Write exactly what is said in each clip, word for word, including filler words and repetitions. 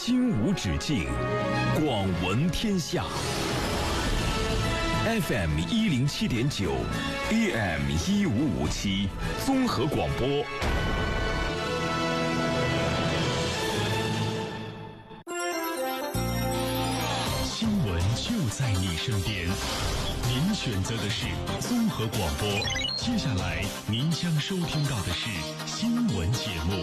心无止境，广闻天下。F M 一零七点九 ，A M 一五五七，综合广播。新闻就在你身边，您选择的是综合广播。接下来您将收听到的是新闻节目。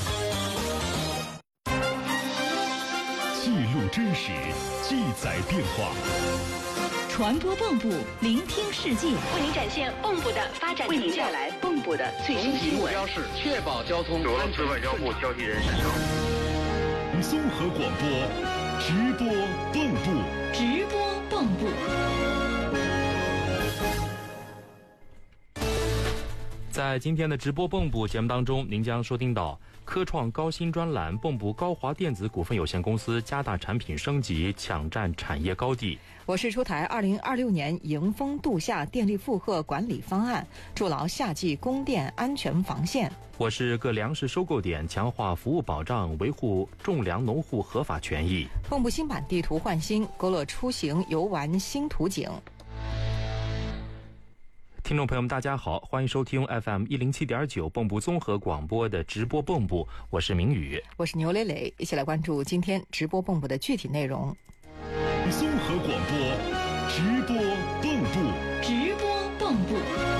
记录真实，记载变化。 传播蚌埠，聆听世界， 为您展现蚌埠的发展， 为您带来蚌埠的最新新闻。 目标是确保交通。 俄罗斯外交部交替人审称， 综合广播，直播蚌埠， 直播蚌埠。 在今天的直播蚌埠节目当中，您将收听到科创高新专栏，蚌埠高华电子股份有限公司加大产品升级，抢占产业高地。 我是出台二零二六年迎峰度夏电力负荷管理方案，筑牢夏季供电安全防线。 我是各粮食收购点强化服务保障，维护种粮农户合法权益。 蚌埠新版地图换新，勾勒出行游玩新图景。 听众朋友们大家好，欢迎收听 F M 一零七点九 蚌埠综合广播的直播蚌埠，我是明宇， 我是牛磊磊，一起来关注今天直播蚌埠的具体内容。 综合广播，直播蚌埠， 直播蚌埠。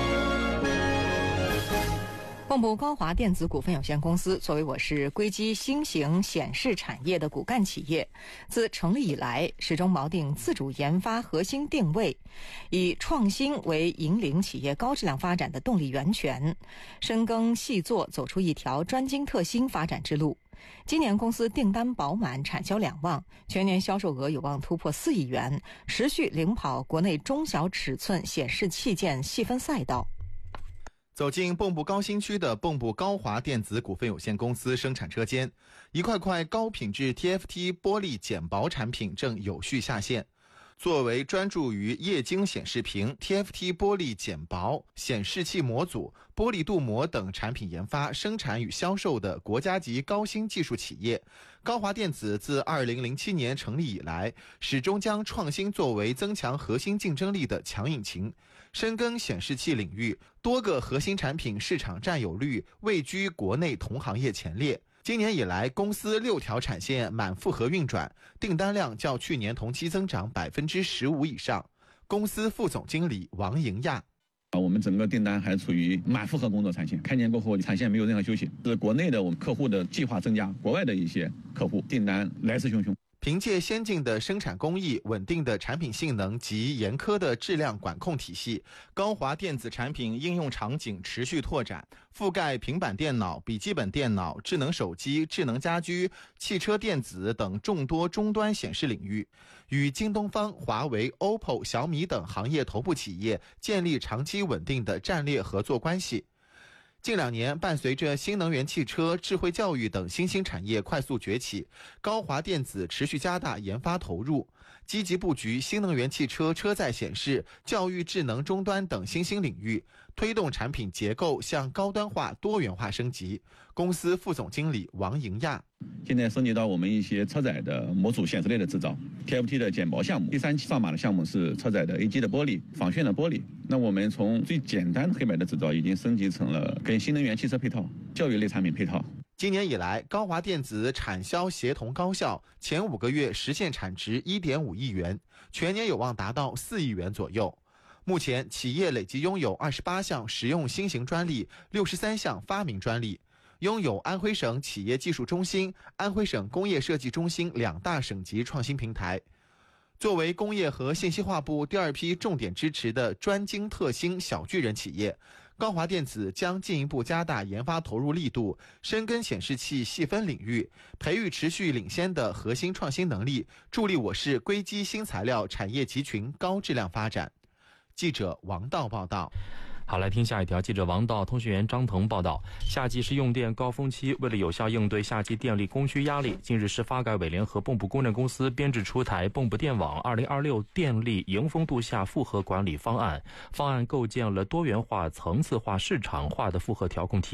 蚌埠高华电子股份有限公司作为我市硅基新型显示产业的骨干企业，自成立以来始终锚定自主研发核心定位，以创新为引领企业高质量发展的动力源泉，深耕细作，走出一条专精特新发展之路。今年公司订单饱满，产销两旺，全年销售额有望突破四亿元，持续领跑国内中小尺寸显示器件细分赛道。 走进蚌埠高新区的蚌埠高华电子股份有限公司生产车间，一块块高品质 T F T 玻璃减薄产品正有序下线。作为专注于液晶显示屏、T F T 玻璃减薄、显示器模组、玻璃镀膜等产品研发、生产与销售的国家级高新技术企业，高华电子自二零零七年成立以来，始终将创新作为增强核心竞争力的强引擎，深耕显示器领域，多个核心产品市场占有率位居国内同行业前列。今年以来，公司六条产线满负荷运转，订单量较去年同期增长百分之十五以上。公司副总经理王莹亚。 啊，我们整个订单还处于满负荷工作产线，开年过后产线没有任何休息，是国内的我们客户的计划增加，国外的一些客户订单来势汹汹。 凭借先进的生产工艺、稳定的产品性能及严苛的质量管控体系，高华电子产品应用场景持续拓展，覆盖平板电脑、笔记本电脑、智能手机、智能家居、汽车电子等众多终端显示领域，与京东方、华为、O P P O、小米等行业头部企业建立长期稳定的战略合作关系。近两年，伴随着新能源汽车、智慧教育等新兴产业快速崛起，高华电子持续加大研发投入，积极布局新能源汽车车载显示、教育智能终端等新兴领域，推动产品结构向高端化、多元化升级。公司副总经理王莹亚。 现在升级到我们一些车载的模组显示类的制造 T F T 的减薄项目，第三期上马的项目是车载的 A G 的玻璃、仿眩的玻璃。那我们从最简单的黑白的制造已经升级成了跟新能源汽车配套、教育类产品配套。 今年以来，高华电子产销协同高效，前五个月实现产值 一点五亿元，全年有望达到四亿元左右。目前企业累计拥有二十八项实用新型专利、六十三项发明专利，拥有安徽省企业技术中心、安徽省工业设计中心两大省级创新平台。作为工业和信息化部第二批重点支持的专精特新小巨人企业，高华电子将进一步加大研发投入力度，深耕显示器细分领域，培育持续领先的核心创新能力，助力我市硅基新材料产业集群高质量发展。记者王道报道。 好，来听下一条。记者王道、通讯员张腾报道，夏季是用电高峰期，为了有效应对夏季电力供需压力，近日市发改委联合蚌埠供电公司编制出台蚌埠电网二零二六电力迎峰度夏负荷管理方案。方案构建了多元化、层次化、市场化的负荷调控体